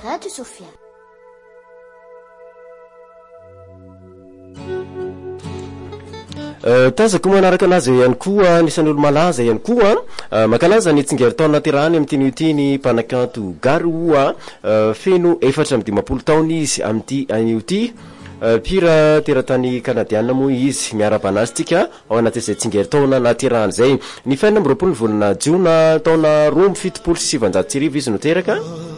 Radio Sofia. Tazako manaraka anazy ihany koa nisan'olo malaza ihany koa makalaza ny tsingeritaona naterahany amin'ny tiny mpanakanto Garoa feno 4 taona izy amin'ity an'io pira teratany kanadiana moa izy miara-banazy tika ao anatin'izay tsingeritaona naterahany zay ny 20 volana Jiona taona 2077 izy no teraka